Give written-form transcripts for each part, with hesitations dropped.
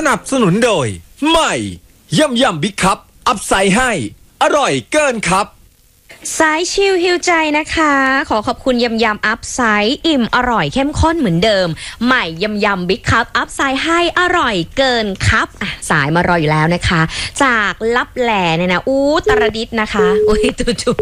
นับสนุนโดยใหม่ยำบิ๊กคัพอัพไซด์ให้อร่อยเกินครับสายชิลฮิวใจนะคะขอขอบคุณยำอัพไซด์อิ่มอร่อยเข้มข้นเหมือนเดิมใหม่ยำบิ๊กคัพอัพไซด์ให้อร่อยเกินครับสายมารออยู่แล้วนะคะจากลับแหล่เนี่ยนะตรดิตนะคะอุ้ยจุ๊บ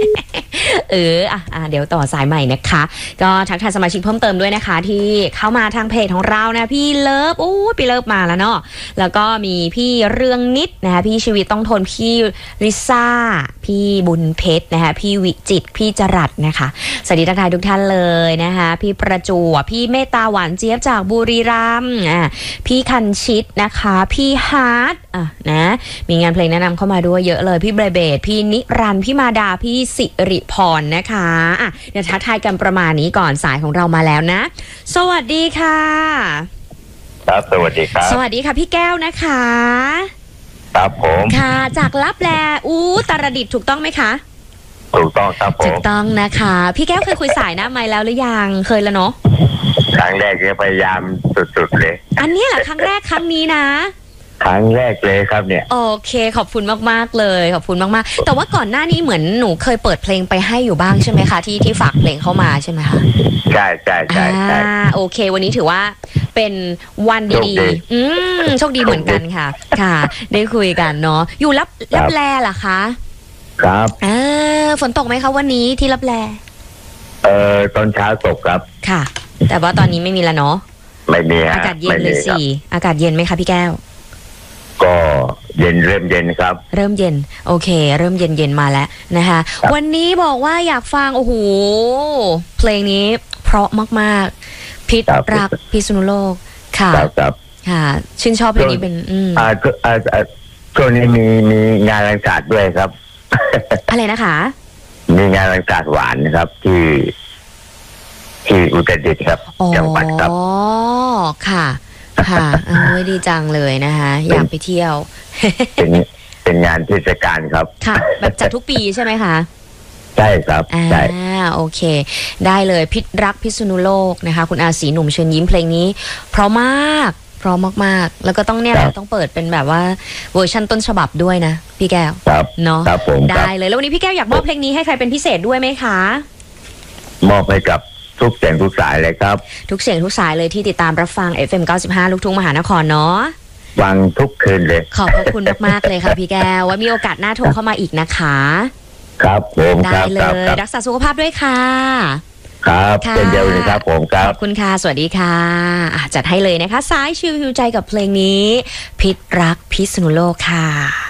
เดี๋ยวต่อสายใหม่นะคะก็ทักทายสมาชิกเพิ่มเติมด้วยนะคะที่เข้ามาทางเพจของเรานะพี่เลิฟพี่เลิฟมาแล้วเนาะแล้วก็มีพี่เรืองนิดนะคะพี่ชีวิตต้องทนพี่ลิซ่าพี่บุญเพชรนะคะพี่วิจิตรพี่จรัสนะคะสวัสดีทักทายทุกท่านเลยนะคะพี่ประจวบพี่เมตตาหวานเจี๊ยบจากบุรีรัมย์พี่คันชิตนะคะพี่ฮาร์ดนะมีงานเพลงแนะนำเข้ามาด้วยเยอะเลยพี่เบรเบดพี่นิรันดร์พี่มาดาพี่สิริพรนะคะเดี๋ยวทักทายกันประมาณนี้ก่อนสายของเรามาแล้วนะสวัสดีค่ะครับสวัสดีครับสวัสดีค่ะพี่แก้วนะคะครับผมค่ะจากลับแลตรดิตถ์ถูกต้องไหมคะถูกต้องครับผมถูกต้องนะคะพี่แก้วเคยคุยสายหน้าไมค์แล้วหรือยังเคยแล้วเนาะครั้งแรกเนี่ยพยายามสุดๆเลยอันนี้แหละครั้งแรกครั้งนี้นะครั้งแรกเลยครับเนี่ยโอเคขอบคุณมากๆเลยขอบคุณมากๆแต่ว่าก่อนหน้านี้เหมือนหนูเคยเปิดเพลงไปให้อยู่บ้างใช่ไหมคะที่ฝากเพลงเข้ามาใช่ไหมคะใช่โอเควันนี้ถือว่าเป็นวันดีๆโชคดีเหมือนกันค่ะได้คุยกันเนาะอยู่รับแลเหรอคะครับฝนตกไหมคะวันนี้ที่รับแลตอนเช้าตกครับค่ะแต่ว่าตอนนี้ไม่มีแล้วเนาะไม่มีอากาศเย็นเลยสิอากาศเย็นไหมคะพี่แก้วก็เริ่มเย็นครับเริ่มเย็นโอเคเริ่มเย็นมาแล้วนะคะวันนี้บอกว่าอยากฟังเพลงนี้เพราะมากๆพิษรักพิษณุโลกค่ะค่ะชื่นชอบเพลงนี้เป็นช่วงนี้มีงานรังสรรค์ด้วยครับอะไรนะคะมีงานรังสรรค์หวานนะครับที่อุตรดิตถ์ครับจังหวัดครับค่ะดีจังเลยนะคะอยากไปเที่ยวเป็นงานเทศกาลครับค่ะแบบจัดทุกปีใช่ไหมคะใช่ครับใช่โอเคได้เลยพิษรักพิษณุโลกนะคะคุณอาศรีหนุ่มเชิญยิ้มเพลงนี้เพราะมากแล้วก็ต้องเนี่ยต้องเปิดเป็นแบบว่าเวอร์ชันต้นฉบับด้วยนะพี่แก้วเนาะได้เลยแล้ววันนี้พี่แก้วอยากมอบเพลงนี้ให้ใครเป็นพิเศษด้วยไหมคะมอบให้กับทุกเสียงทุกสายเลยครับทุกเสียงทุกสายเลยที่ติดตามรับฟัง FM 95ลูกทุ่งมหานครเนาะฟังทุกคืนเลยขอบพระคุณมากๆเลยค่ะพี่แก้วไว้มีโอกาสหน้าโทรเข้ามาอีกนะคะครับผมได้เลยรักษาสุขภาพด้วยค่ะครับเป็นเดียวเลยครับผมครับขอบคุณค่ะสวัสดีค่ะจัดให้เลยนะคะสายชิลฮิวใจกับเพลงนี้พิษรักพิษณุโลกค่ะ